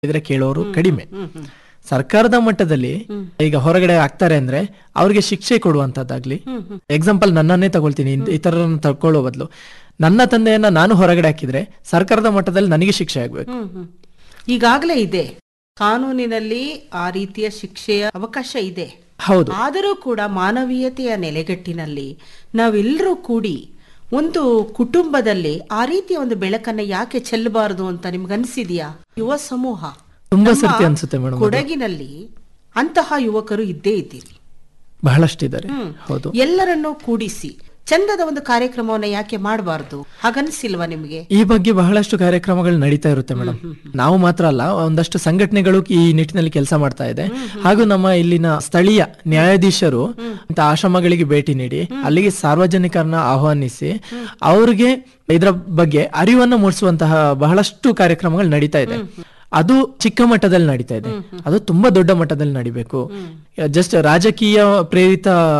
ಇದ್ರೆ ಕೇಳೋರು ಕಡಿಮೆ. ಸರ್ಕಾರದ ಮಟ್ಟದಲ್ಲಿ ಈಗ ಹೊರಗಡೆ ಆಗ್ತಾರೆ ಅಂದ್ರೆ ಅವ್ರಿಗೆ ಶಿಕ್ಷೆ ಕೊಡುವಂತದ್ದಾಗ್ಲಿ. ಎಕ್ಸಾಂಪಲ್ ನನ್ನನ್ನೇ ತಗೊಳ್ತೀನಿ, ಇತರರನ್ನ ತಗೊಳ್ಳೋ ಬದಲು ನನ್ನ ತಂದೆಯನ್ನ ನಾನು ಹೊರಗಡೆ ಹಾಕಿದ್ರೆ ಸರ್ಕಾರದ ಮಟ್ಟದಲ್ಲಿ ನನಗೆ ಶಿಕ್ಷೆ ಆಗ್ಬೇಕು. ಈಗಾಗಲೇ ಇದೆ ಕಾನೂನಿನಲ್ಲಿ ಆ ರೀತಿಯ ಶಿಕ್ಷೆಯ ಅವಕಾಶ ಇದೆ. ಹೌದು. ಆದರೂ ಕೂಡ ಮಾನವೀಯತೆಯ ನೆಲೆಗಟ್ಟಿನಲ್ಲಿ ನಾವೆಲ್ಲರೂ ಕೂಡಿ ಒಂದು ಕುಟುಂಬದಲ್ಲಿ ಆ ರೀತಿಯ ಒಂದು ಬೆಳಕನ್ನ ಯಾಕೆ ಚೆಲ್ಲಬಾರದು ಅಂತ ನಿಮ್ಗನ್ಸಿದ್ಯಾ? ಯುವ ಸಮೂಹ ತುಂಬಾ ಸರ್ತಿ ಅನ್ಸುತ್ತೆ ಮೇಡಮ್, ಕೊಡಗಿನಲ್ಲಿ ಅಂತಹ ಯುವಕರು ಇದ್ದೇ ಇದ್ದೀರಿ, ಬಹಳಷ್ಟಿದ್ದಾರೆ. ಹೌದು. ಎಲ್ಲರನ್ನೂ ಕೂಡಿಸಿ ಚಂದದ ಒಂದು ಕಾರ್ಯಕ್ರಮವನ್ನ ಯಾಕೆ ಮಾಡಬಾರದು? ಹಾಗನ್ಸಿಲ್ವಾ ನಿಮ್ಗೆ? ಈ ಬಗ್ಗೆ ಬಹಳಷ್ಟು ಕಾರ್ಯಕ್ರಮಗಳು ನಡೀತಾ ಇರುತ್ತೆ ಮೇಡಮ್. ನಾವು ಮಾತ್ರ ಅಲ್ಲ, ಒಂದಷ್ಟು ಸಂಘಟನೆಗಳು ಈ ನಿಟ್ಟಿನಲ್ಲಿ ಕೆಲಸ ಮಾಡ್ತಾ ಇದೆ. ಹಾಗೂ ನಮ್ಮ ಇಲ್ಲಿನ ಸ್ಥಳೀಯ ನ್ಯಾಯಾಧೀಶರು ಇಂಥ ಆಶ್ರಮಗಳಿಗೆ ಭೇಟಿ ನೀಡಿ ಅಲ್ಲಿಗೆ ಸಾರ್ವಜನಿಕರನ್ನ ಆಹ್ವಾನಿಸಿ ಅವ್ರಿಗೆ ಇದರ ಬಗ್ಗೆ ಅರಿವನ್ನು ಮೂಡಿಸುವಂತಹ ಬಹಳಷ್ಟು ಕಾರ್ಯಕ್ರಮಗಳು ನಡೀತಾ ಇದೆ. ಅದು ಚಿಕ್ಕ ಮಟ್ಟದಲ್ಲಿ ನಡೀತಾ ಇದೆ, ಅದು ತುಂಬಾ ದೊಡ್ಡ ಮಟ್ಟದಲ್ಲಿ ನಡಿಬೇಕು. ಜಸ್ಟ್ ರಾಜಕೀಯ ಪ್ರೇರಿತ